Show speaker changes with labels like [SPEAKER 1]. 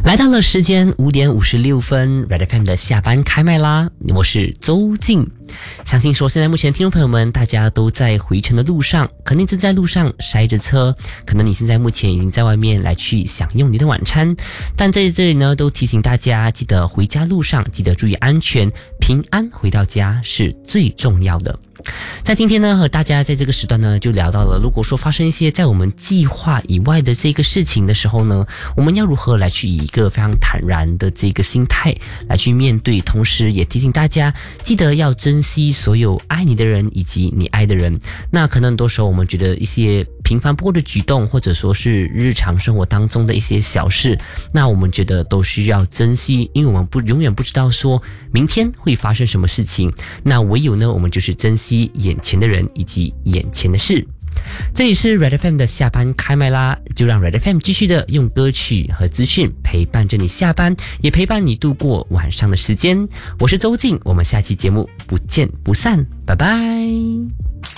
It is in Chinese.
[SPEAKER 1] 来到了时间5:56 Red FM 的下班开麦啦，我是周静。相信说现在目前听众朋友们大家都在回程的路上，肯定正在路上塞着车，可能你现在目前已经在外面来去享用你的晚餐，但在这里呢都提醒大家记得回家路上记得注意安全，平安回到家是最重要的。在今天呢和大家在这个时段呢就聊到了，如果说发生一些在我们计划以外的这个事情的时候呢，我们要如何来去以一个非常坦然的这个心态来去面对，同时也提醒大家记得要珍惜所有爱你的人以及你爱的人。那可能很多时候我们觉得一些平凡不过的举动，或者说是日常生活当中的一些小事，那我们觉得都需要珍惜，因为我们永远不知道说明天会发生什么事情，那唯有呢我们就是珍惜眼前的人以及眼前的事。这里是 Red FM 的下班开麦啦，就让 Red FM 继续的用歌曲和资讯陪伴着你下班，也陪伴你度过晚上的时间。我是周静，我们下期节目不见不散，拜拜。